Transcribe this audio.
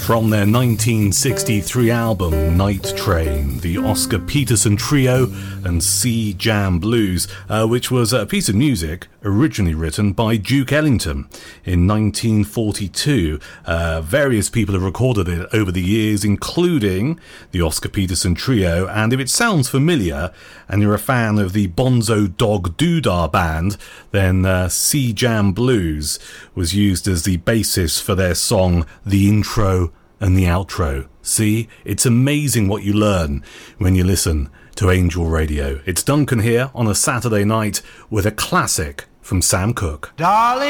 From their 1963 album Night Train, the Oscar Peterson Trio and Sea Jam Blues, which was a piece of music originally written by Duke Ellington in 1942. Various people have recorded it over the years, including the Oscar Peterson Trio, and if it sounds familiar and you're a fan of the Bonzo Dog Doodah Band, then Sea Jam Blues was used as the basis for their song The Intro and the Outro. See, it's amazing what you learn when you listen to Angel Radio. It's Duncan here on a Saturday night with a classic from Sam Cooke. Darling,